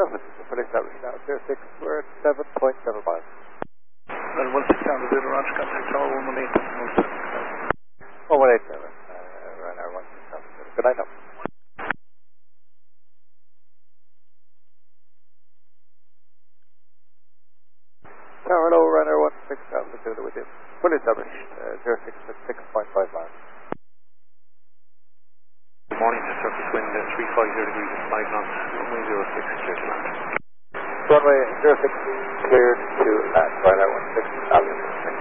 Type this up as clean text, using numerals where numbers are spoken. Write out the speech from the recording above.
surface is fully established now. 06, we're at 7.7 miles. Well, 16 down to 0, Roger, contact tower 118. 187, Ryanair 167. Good night now. Tower, hello, Ryanair 167, with you. Fully established, 06 at 6.5 miles. Good morning, to surface wind 350 degrees and 5 knots, runway 06, clear to land. Runway 06, cleared to land, Ryanair 167.